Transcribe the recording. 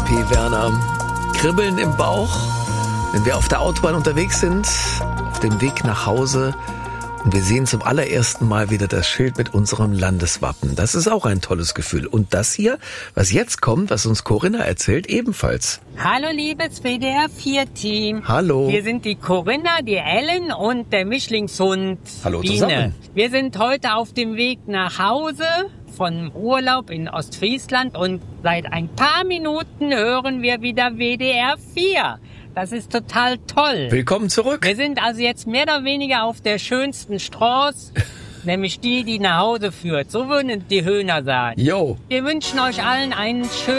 P. Werner. Kribbeln im Bauch, wenn wir auf der Autobahn unterwegs sind, auf dem Weg nach Hause und wir sehen zum allerersten Mal wieder das Schild mit unserem Landeswappen. Das ist auch ein tolles Gefühl. Und das hier, was jetzt kommt, was uns Corinna erzählt, ebenfalls. Hallo liebes WDR 4-Team. Hallo. Wir sind die Corinna, die Ellen und der Mischlingshund Hallo Biene. zusammen. Wir sind heute auf dem Weg nach Hause von Urlaub in Ostfriesland und seit ein paar Minuten hören wir wieder WDR 4. Das ist total toll. Willkommen zurück. Wir sind also jetzt mehr oder weniger auf der schönsten Straße, nämlich die nach Hause führt. So würden die Höhner sagen. Jo. Wir wünschen euch allen einen schönen